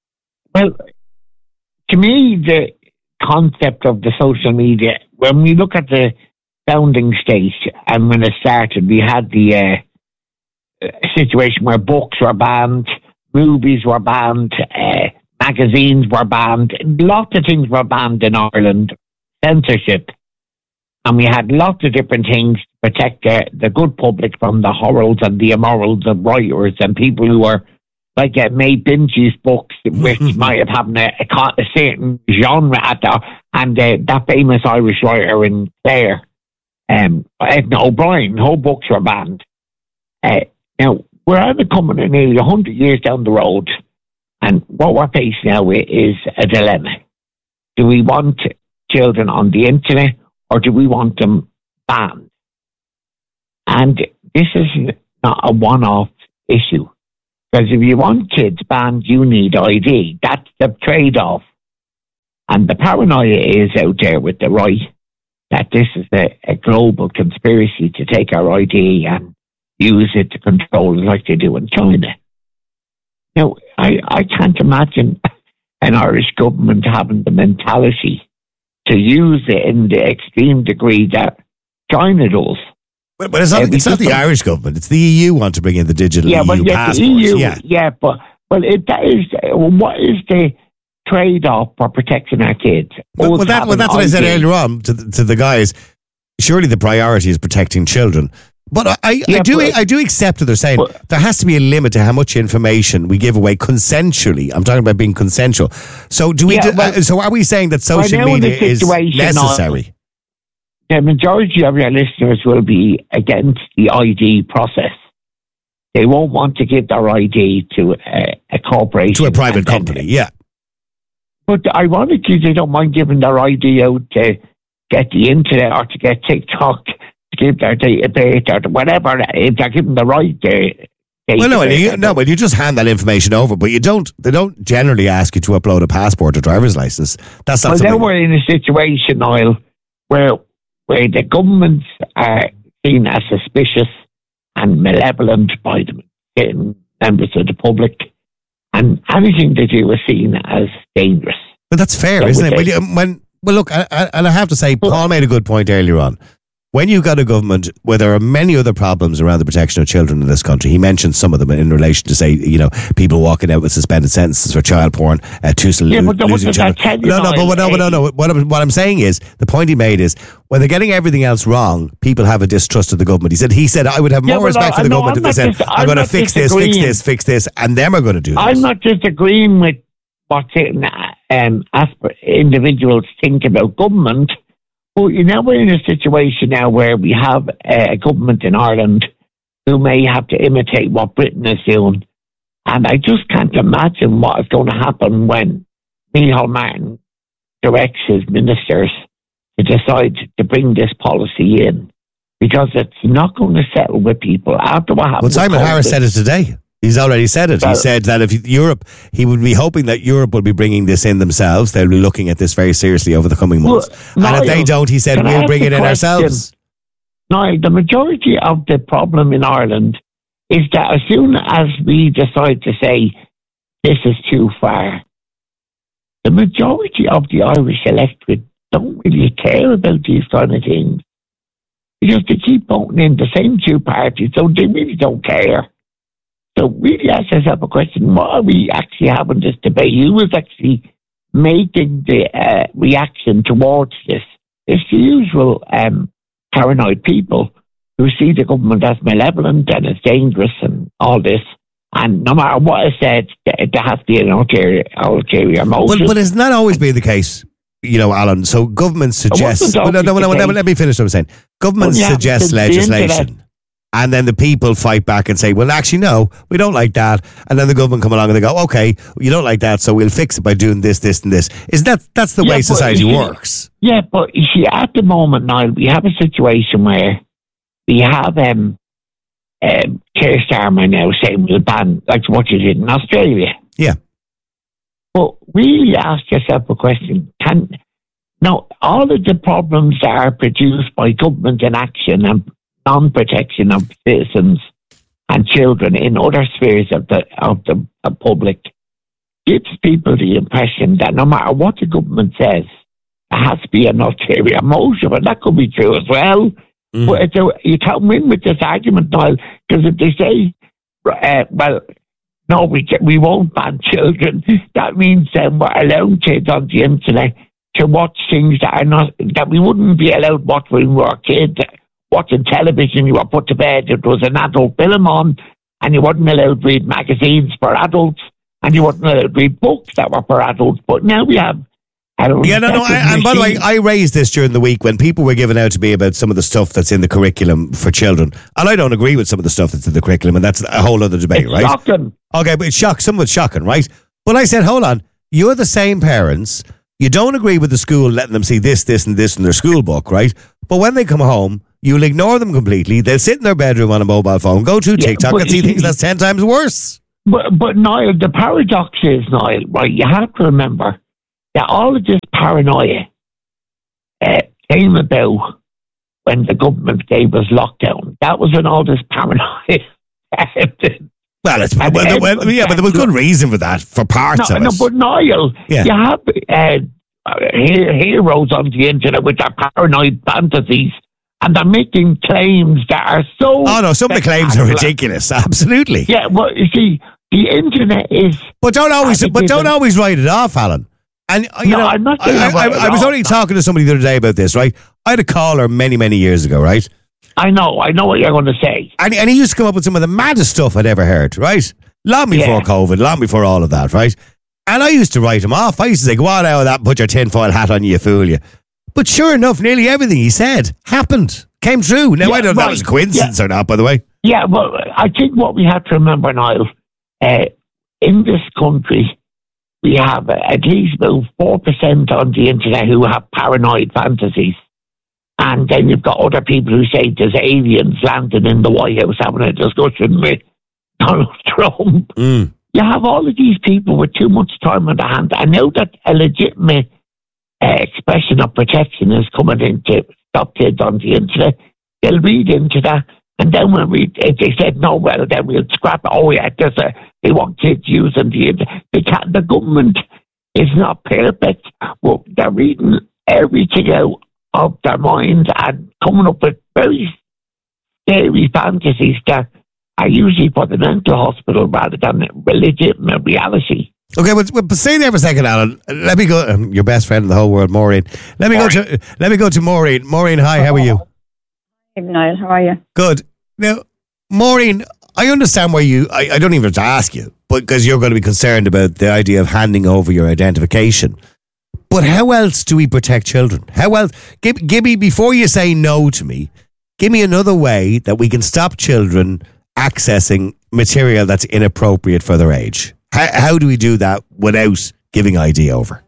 Well, to me, the concept of the social media, when we look at the founding state and when it started, we had the uh, situation where books were banned, movies were banned, uh, magazines were banned. Lots of things were banned in Ireland. Censorship. and we had lots of different things to protect the, the good public from the horrors and the immorals of writers and people who were like uh, made Binchy's books, which might have had a, a, a certain genre at that, and uh, that famous Irish writer in Clare, um, Edna O'Brien, her books were banned. Uh, now, we're either coming in nearly one hundred years down the road, and what we're facing now is a dilemma. Do we want children on the internet, or do we want them banned? And this is not a one-off issue. Because if you want kids banned, you need I D. That's the trade-off. And the paranoia is out there with the right that this is a, a global conspiracy to take our I D and use it to control it like they do in China. Now, I, I can't imagine an Irish government having the mentality to use it in the extreme degree that China does. But, but it's not, uh, it's not the Irish government. It's the E U want to bring in the digital yeah, E U but passports. The E U, yeah, yeah, but well, it, that is what is the trade-off for protecting our kids? Well, well, that, well that's what I said earlier on to the, to the guys. Surely the priority is protecting children. But I, I, yeah, I do but, I do accept that they're saying but, there has to be a limit to how much information we give away consensually. I'm talking about being consensual. So do we? Yeah, do, well, uh, so are we saying that social media is necessary? The majority of your listeners will be against the I D process. They won't want to give their I D to a, a corporation. To a private company, yeah. But ironically, they don't mind giving their I D out to get the internet or to get TikTok, to give their date of birth or whatever. If they're given the right uh, well, no, you, no, but you just hand that information over, but you don't. They don't generally ask you to upload a passport or driver's license. That's not. Well, something. then we're in a situation, Niall, where where the governments are seen as suspicious and malevolent by the members of the public, and anything they do is seen as dangerous. But that's fair, so isn't it? Well, you, when, well, look, I, I, and I have to say, Paul made a good point earlier on. When you've got a government where there are many other problems around the protection of children in this country, he mentioned some of them in relation to, say, you know, people walking out with suspended sentences for child porn, uh, to yeah, lo- but losing children. No, no, but no, no, no, no. What I'm, what I'm saying is, the point he made is, when they're getting everything else wrong, people have a distrust of the government. He said, he said, I would have more yeah, respect no, for the no, government if they said, dis- I'm, I'm going to fix this, fix this, fix this, and them are going to do this. I'm not disagreeing with what um, individuals think about government. But you know, we're in a situation now where we have a government in Ireland who may have to imitate what Britain is doing. And I just can't imagine what is going to happen when Micheál Martin directs his ministers to decide to bring this policy in. Because it's not going to settle with people after what happened. Well, Simon Harris said it today. He's already said it. Well, he said that if Europe, he would be hoping that Europe will be bringing this in themselves. They'll be looking at this very seriously over the coming months. Well, and Niall, if they don't, he said, we'll bring it in ourselves. Niall, the majority of the problem in Ireland is that as soon as we decide to say this is too far, the majority of the Irish electorate don't really care about these kind of things. Because they keep voting in the same two parties, so they really don't care. So really ask yourself a question, why are we actually having this debate? Who is actually making the uh, reaction towards this? It's the usual um, paranoid people who see the government as malevolent and as dangerous and all this. And no matter what is said, there has to be an ulterior, ulterior motive. But, but it's not always been the case, you know, Alan. So governments suggest... Well, no, no, no, no, let me finish what I'm saying. Governments well, yeah, suggest legislation. And then the people fight back and say, well, actually, no, we don't like that. And then the government come along and they go, okay, you don't like that, so we'll fix it by doing this, this, and this. Is that that's the yeah, way society see, works? Yeah, but you see, at the moment, Niall, we have a situation where we have um, um, Keir Starmer now saying we'll ban, like what you did in Australia. Yeah. But really ask yourself a question. Can Now, all of the problems that are produced by government inaction and non-protection of citizens and children in other spheres of the of the of public gives people the impression that no matter what the government says, there has to be an ulterior motive, and that could be true as well. Mm. But it's a, you can't win with this argument, Niall, because if they say, uh, well, no, we can, we won't ban children, that means then we're allowing kids on the internet to watch things that are not, that we wouldn't be allowed to watch when we were kids. Watching television, you were put to bed, it was an adult film on, and you weren't allowed to read magazines for adults, and you weren't allowed to read books that were for adults. But now we have. Yeah, no, no. I, and by the way, I raised this during the week when people were giving out to me about some of the stuff that's in the curriculum for children, and I don't agree with some of the stuff that's in the curriculum, and that's a whole other debate, it's right? Shocking. Okay, but it's shock. Some of it's shocking, right? But I said, hold on, you're the same parents. You don't agree with the school letting them see this, this, and this in their school book, right? But when they come home, you'll ignore them completely. They'll sit in their bedroom on a mobile phone, go to Yeah, TikTok, but and see you- things that's ten times worse. But, but Niall, the paradox is, Niall, right, you have to remember that all of this paranoia uh, came about when the government gave us lockdown. That was when all this paranoia happened. Well, it's, well, well, well, yeah, but there was good reason for that, for parts no, of it. no, but Niall, Yeah. you have uh, he- heroes on the internet with their paranoid fantasies, and they're making claims that are so... Oh, no, some of the claims are ridiculous, absolutely. Yeah, well, you see, the internet is... But don't always, but don't always write it off, Alan. And uh, you No, know, I'm not I, saying I, about I, it I was all. only talking to somebody the other day about this, right? I had a caller many, many years ago, right? I know, I know what you're going to say. And, and he used to come up with some of the maddest stuff I'd ever heard, right? Long before Yeah. COVID, long before all of that, right? And I used to write him off. I used to say, go on out of that and put your tinfoil hat on, you fool you. But sure enough, nearly everything he said happened, came true. Now, Yeah, I don't know if that right. was a coincidence Yeah. or not, by the way. Yeah, well, I think what we have to remember, Niall, uh, in this country, we have uh, at least about four percent on the internet who have paranoid fantasies. And then you've got other people who say there's aliens landing in the White House having a discussion with Donald Trump. Mm. You have all of these people with too much time on their hands. I know that a legitimate uh, expression of protection is coming in to stop kids on the internet. They'll read into that. And then when we, if they said no, well, then we'll scrap it. Oh, yeah, there's a, they want kids using the internet. They can't, the government is not perfect. Well, they're reading everything out of their minds and coming up with very scary fantasies that are usually for the mental hospital rather than legitimate reality. Okay, well, well stay there for a second, Alan. Let me go. Um, your best friend in the whole world, Maureen. Let me go to. Let me go to Maureen. Maureen, hi. How are you? Hey, Niall, how are you? Good. Now, Maureen, I understand why you. I, I don't even have to ask you, but because you're going to be concerned about the idea of handing over your identification. But how else do we protect children? How else? Give, give me before you say no to me. Give me another way that we can stop children accessing material that's inappropriate for their age. How, how do we do that without giving I D over?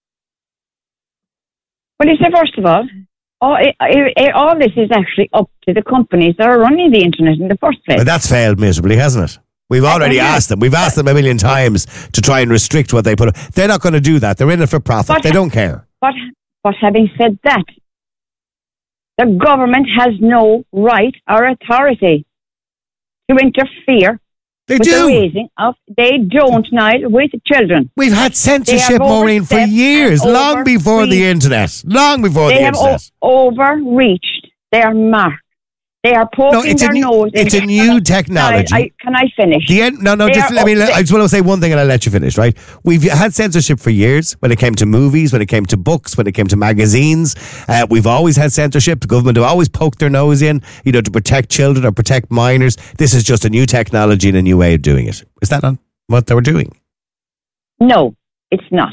Well, you see, first of all, all, it, it, all this is actually up to the companies that are running the internet in the first place. But that's failed miserably, hasn't it? We've already asked them. We've asked them a million times to try and restrict what they put. They're not going to do that. They're in it for profit. But- they don't care. But, but having said that, the government has no right or authority to interfere They with do. the raising of. They don't, Niall, with children. We've had They censorship, have Maureen, for overstepped years, and long before the overreached. internet. Long before They the have internet. o- overreached their mark. They are poking No, it's a their new- nose. it's in- a new technology. I, I, can I finish? The end, no, no, They just are let me. up- I just want to say one thing and I'll let you finish, right? We've had censorship for years when it came to movies, when it came to books, when it came to magazines. Uh, we've always had censorship. The government have always poked their nose in, you know, to protect children or protect minors. This is just a new technology and a new way of doing it. Is that not what they were doing? No, it's not.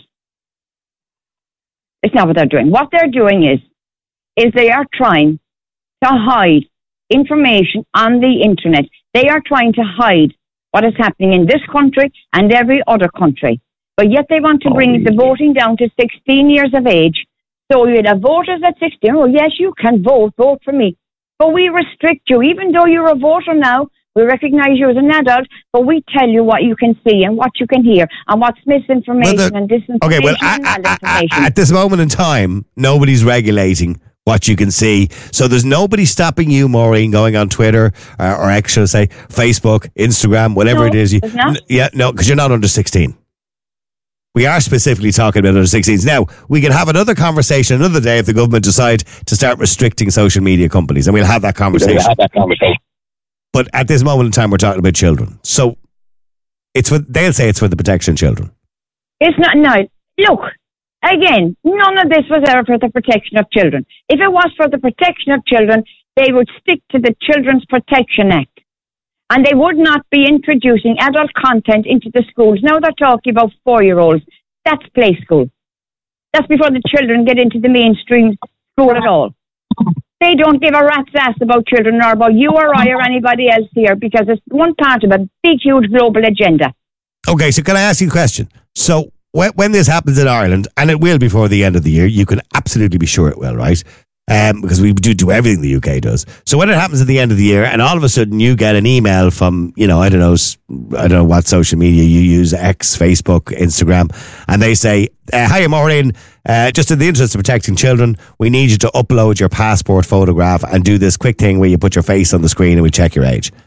It's not what they're doing. What they're doing is, is they are trying to hide information on the internet. They are trying to hide what is happening in this country and every other country. But yet they want to bring the voting down to sixteen years of age. So you'd have voters at sixteen. Oh, yes, you can vote. Vote for me. But we restrict you. Even though you're a voter now, we recognize you as an adult, but we tell you what you can see and what you can hear and what's misinformation Well, the- and disinformation Okay, well, and malinformation. At this moment in time, nobody's regulating what you can see. So there's nobody stopping you, Maureen, going on Twitter uh, or X, should I say, Facebook, Instagram, whatever No, it is. You, there's not. N- yeah, no, because you're not under sixteen. We are specifically talking about under sixteens. Now, we can have another conversation another day if the government decide to start restricting social media companies, and we'll have that conversation. We'll have that conversation. But at this moment in time, we're talking about children. So it's for, they'll say it's for the protection of children. It's not, no, look, Again, none of this was ever for the protection of children. If it was for the protection of children, they would stick to the Children's Protection Act. And they would not be introducing adult content into the schools. Now they're talking about four-year-olds. That's play school. That's before the children get into the mainstream school at all. They don't give a rat's ass about children or about you or I or anybody else here because it's one part of a big, huge global agenda. Okay, so can I ask you a question? So when, when this happens in Ireland, and it will before the end of the year, you can absolutely be sure it will, right? Um, because we do do everything the U K does. So when it happens at the end of the year, and all of a sudden you get an email from, you know, I don't know, s- I don't know what social media you use, X, Facebook, Instagram, and they say, uh, "Hi, Maureen. Uh, just in the interest of protecting children, we need you to upload your passport photograph and do this quick thing where you put your face on the screen and we check your age."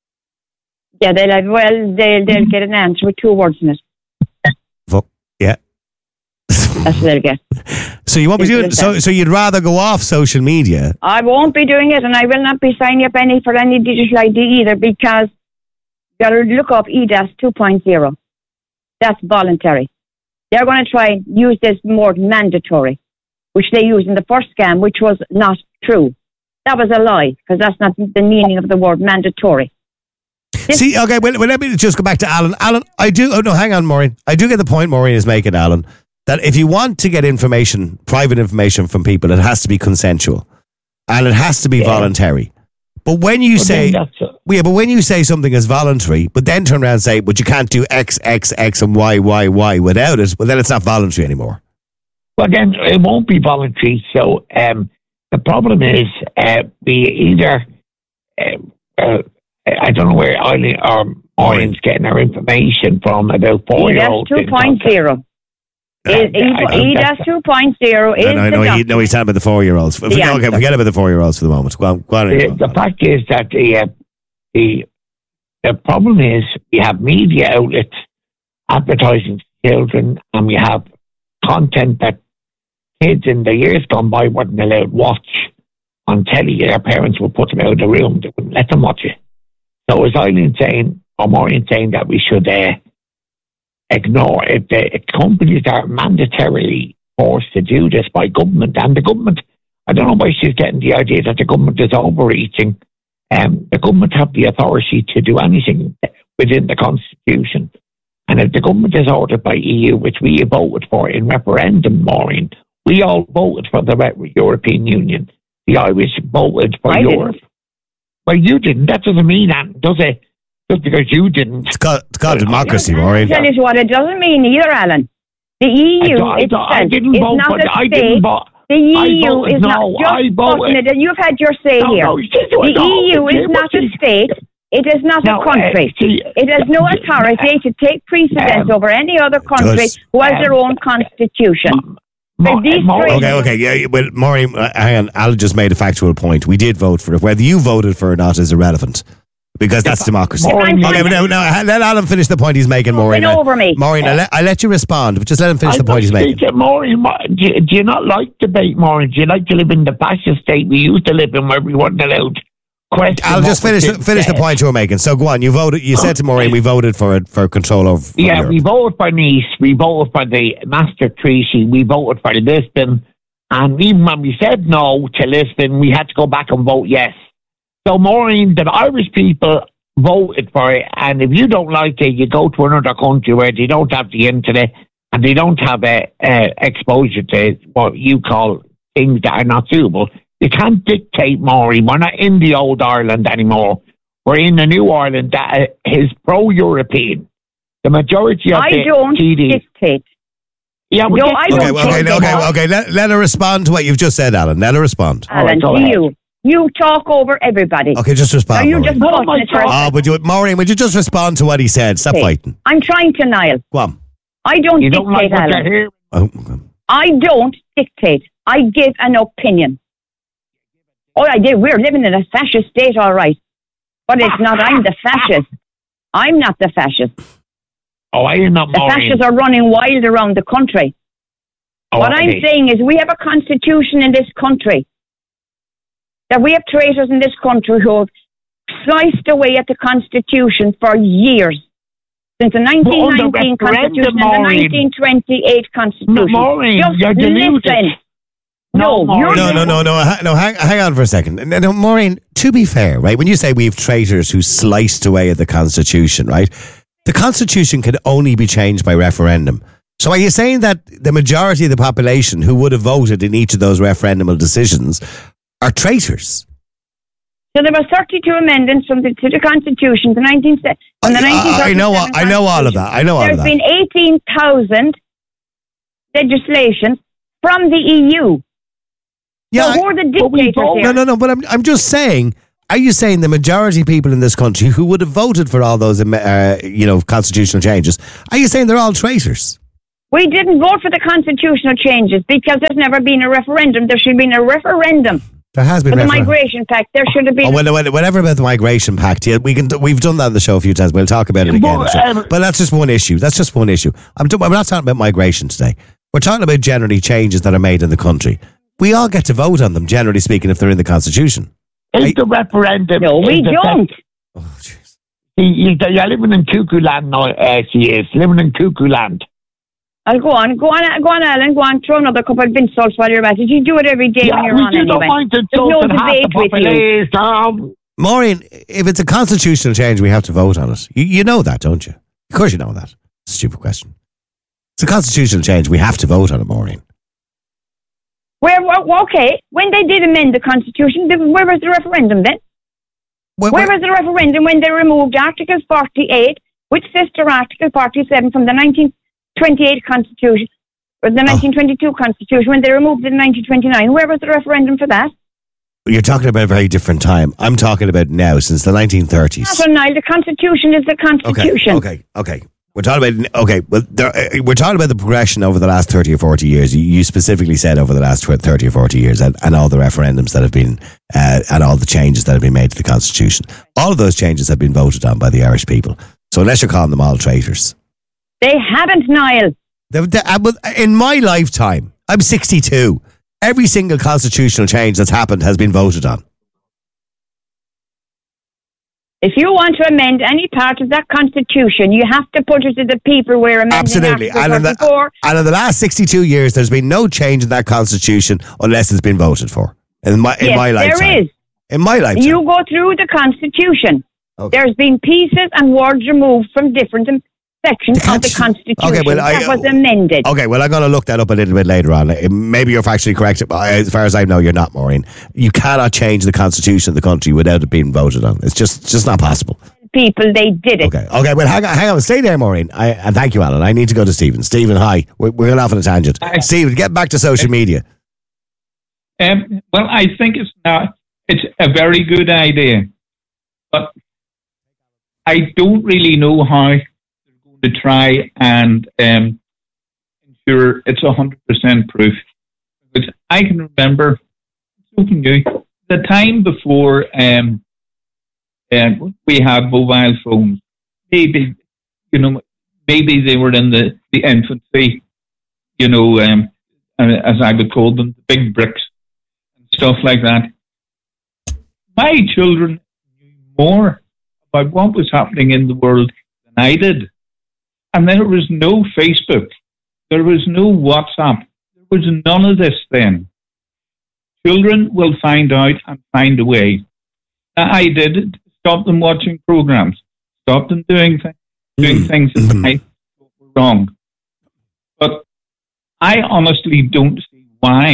Yeah, they'll have, well, they'll, they'll get an answer with two words in it. Vo- yeah. That's what they'll get. So you won't be doing so. So you'd rather go off social media? I won't be doing it, and I will not be signing up any for any digital I D either because you got to look up E D A S two point oh. That's voluntary. They're going to try and use this more mandatory, which they used in the first scam, which was not true. That was a lie because that's not the meaning of the word mandatory. This See, okay, well, well, let me just go back to Alan. Alan, I do. Oh no, hang on, Maureen. I do get the point Maureen is making, Alan. That if you want to get information, private information from people, it has to be consensual, and it has to be yeah. voluntary. But when you but say, a- yeah, but when you say something is voluntary, but then turn around and say, but you can't do X, X, X, and Y, Y, Y without it, well, then it's not voluntary anymore. Well, then it won't be voluntary. So um, the problem is, uh, we either, uh, uh, I don't know where Eileen or Maureen's getting her information from about four-year-olds. E D A S two point oh. E D A S two point oh is no, no, the no, he, no, he's talking about the four-year-olds. Forget, Yeah. okay, forget about the four-year-olds for the moment. Go on, go on, The, the fact is that the, uh, the the problem is we have media outlets advertising to children, and we have content that kids in the years gone by weren't allowed to watch on telly. Their parents would put them out of the room; they wouldn't let them watch it. So, as Eileen saying, or Maureen saying that we should uh, ignore it, the companies are mandatorily forced to do this by government, and the government, I don't know why she's getting the idea that the government is overreaching. Um, the government have the authority to do anything within the constitution, and if the government is ordered by E U, which we voted for in referendum, Maureen, we all voted for the European Union. The Irish voted for I Europe. didn't. Well, you didn't. That doesn't mean that, does it? Just because you didn't. It's called, it's called democracy, Maureen. Tell you what, it doesn't mean either, Alan. The E U I, itself I didn't is vote not for a the, I state. didn't vote. The E U voted, is no, not just I voted. it, and you've had your say No, here. no, you didn't do it, the no, E U you is did, not but a you- state. It is not No, a country. uh, see, it has no authority to take precedence Um, over any other country does- who has um, their own constitution. Ma- So these Ma- three- Okay, okay, yeah. Well, Maureen, uh, hang on. Al just made a factual point. We did vote for it. Whether you voted for it or not is irrelevant. Because that's democracy. Maureen, Okay, but no, no, let Alan finish the point he's making, Maureen. Went over me. Maureen, I let, I let you respond, but just let him finish the point he's making. speak to Maureen, Ma- do, you- do you not like debate, Maureen? Do you like to live in the fascist state we used to live in, where we weren't allowed question? I'll just what finish was the, finish the said? point you were making. So go on. You voted. You said to Maureen, we voted for it for control of. Yeah, Europe. we voted for Nice, we voted for the Maastricht Treaty, we voted for Lisbon, and even when we said no to Lisbon, we had to go back and vote yes. So, Maureen, the Irish people voted for it, and if you don't like it, you go to another country where they don't have the internet and they don't have uh, uh, exposure to what you call things that are not suitable. You can't dictate, Maureen. We're not in the old Ireland anymore. We're in the new Ireland that uh, is pro-European. The majority of I the don't T D dictate. Yeah, we No, get- I Okay, don't well, okay, think okay, so. okay. Let, let her respond to what you've just said, Alan. Let her respond. Alan, go to ahead. you. You talk over everybody. Okay, just respond. Are you Maureen. just No, talking my it for- God. Oh, would you, Maureen? Would you just respond to what he said? Stop Okay. fighting. I'm trying to, Niall. Go on. I don't You don't like dictate, what Alan. you're hearing. Oh, okay. I don't dictate. I give an opinion. Oh, I did. We're living in a fascist state, all right. But it's not. I'm the fascist. I'm not the fascist. Oh, I am not The Maureen. fascists are running wild around the country. Oh, What I'm okay. saying is we have a constitution in this country. That we have traitors in this country who have sliced away at the constitution for years. since the nineteen nineteen Constitution and the nineteen twenty-eight Constitution. No, Maureen, Just you're deluded. listen. No, no, you're no, no, no, no, ha- no. Hang, hang on for a second. No, no, Maureen, to be fair, right? When you say we have traitors who sliced away at the Constitution, right? The Constitution can only be changed by referendum. So are you saying that the majority of the population who would have voted in each of those referendum decisions are traitors? So there were thirty-two amendments from the, to the Constitution, the nineteen from the I, I know, I know all of that. I know all There's of that. been eighteen thousand legislations from the E U. Yeah, so who are the dictators here? No, no, no. But I'm, I'm just saying. Are you saying the majority of people in this country who would have voted for all those, uh, you know, constitutional changes? Are you saying they're all traitors? We didn't vote for the constitutional changes because there's never been a referendum. There should have been a referendum. There has been for the referendum. Migration Pact. There should have been. Oh, well, well, whatever about the Migration Pact, yeah, we can. We've done that on the show a few times. We'll talk about it again. But, So- um, but that's just one issue. That's just one issue. I'm. T- we're not talking about migration today. We're talking about generally changes that are made in the country. We all get to vote on them, generally speaking, if they're in the Constitution. Is the referendum? No, we is the don't. Oh, jeez. You, you're living in cuckoo land now, uh, she is. Living in cuckoo land. I'll go on, go on, go on, Alan, go on, throw another couple of insults while you're at it. You do it every day Yeah, when you're we on do anyway. not mind There's no insulting half debate the with you. population. Maureen, if it's a constitutional change, we have to vote on it. You, you know that, don't you? Of course you know that. Stupid question. It's a constitutional change. We have to vote on it, Maureen. Where, where, okay, when they did amend the Constitution, the- where was the referendum then? Where, where was the referendum when they removed Article forty-eight with sister Article forty-seven from the nineteen twenty-eight Constitution, or the nineteen twenty-two Constitution, when they removed it in nineteen twenty-nine? Where was the referendum for that? You're talking about a very different time. I'm talking about now, since the nineteen thirties. Not on Nile. The Constitution is the Constitution. Okay, okay, okay. We're talking about okay. Well, there, uh, we're talking about the progression over the last thirty or forty years. You, you specifically said over the last thirty or forty years, and, and all the referendums that have been, uh, and all the changes that have been made to the Constitution. All of those changes have been voted on by the Irish people. So unless you're calling them all traitors, They haven't, Niall. The- the- uh, but in my lifetime, I'm sixty-two. Every single constitutional change that's happened has been voted on. If you want to amend any part of that Constitution, you have to put it to the people where amending Absolutely. Article And in, the, thirty-four. and in the last sixty-two years, there's been no change in that constitution unless it's been voted for. In my, in Yes, my lifetime. there is. In my lifetime. You go through the Constitution. Okay. There's been pieces and words removed from different um, sections of the Constitution Okay, well, I- that was amended. Okay, well, I'm going to look that up a little bit later on. Uh, Maybe you're factually correct. But as far as I know, you're not, Maureen. You cannot change the constitution of the country without it being voted on. It's just, it's just not possible. People, they did it. Okay, okay, well, hang on, hang on. Stay there, Maureen. I, and thank you, Alan. I need to go to Stephen. Stephen, hi. We're, we're going off on a tangent. Stephen, get back to social media. Um, well, I think it's not. It's a very good idea, but I don't really know how they're going to try and um, ensure it's a hundred percent proof. But I can remember, so can you, the time before um, um, we had mobile phones. Maybe you know, maybe they were in the, the infancy. You know, um, as I would call them, the big bricks and stuff like that. My children knew more about what was happening in the world than I did. And there was no Facebook. There was no WhatsApp. There was none of this then. Children will find out and find a way. Now, I did it. Stop them watching programs. Stop them doing, th- doing things that I thought were wrong. But I honestly don't see why.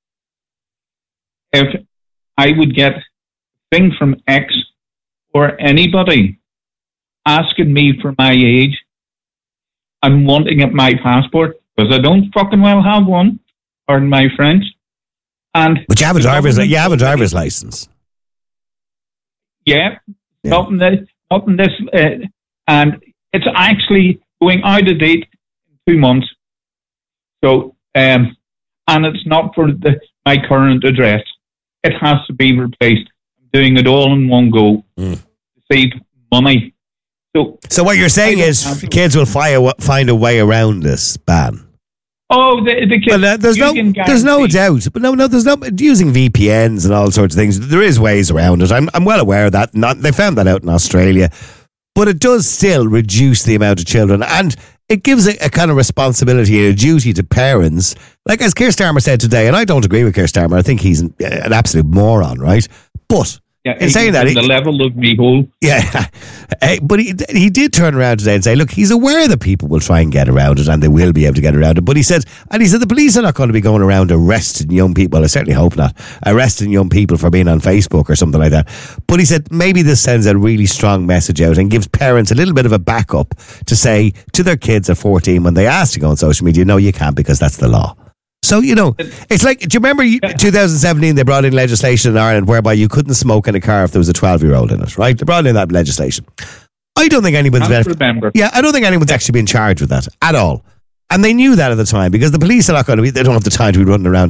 If I would get thing from X or anybody asking me for my age and wanting at my passport, because I don't fucking well have one, pardon my French. And But you have a driver's, you have a driver's license. yeah, not in this, not in this uh, and it's actually going out of date in two months. So, um, and it's not for the, my current address. It has to be replaced. doing it all in one go mm. to save money. So, so what you're saying is kids will fi- find a way around this ban. Oh, the, the kids. Well, uh, there's no, there's no doubt. But no, no, there's no using V P Ns and all sorts of things. There is ways around it. I'm, I'm well aware of that. Not, they found that out in Australia. but it does still reduce the amount of children, and it gives a, a kind of responsibility and a duty to parents. Like as Keir Starmer said today, and I don't agree with Keir Starmer, I think he's an, an absolute moron, right? But Yeah, in saying that, the he, level of me whole. yeah, Eh, but he he did turn around today and say, look, he's aware that people will try and get around it, and they will be able to get around it. But he said, and he said, the police are not going to be going around arresting young people. I certainly hope not arresting young people for being on Facebook or something like that. But he said maybe this sends a really strong message out and gives parents a little bit of a backup to say to their kids at fourteen when they ask to go on social media, no, you can't because that's the law. So, you know, it's like, do you remember twenty seventeen they brought in legislation in Ireland whereby you couldn't smoke in a car if there was a twelve-year-old in it, right? They brought in that legislation. I don't think anyone's... I remember. Yeah, I don't think anyone's actually been charged with that at all. And they knew that at the time because the police are not going to be... They don't have the time to be running around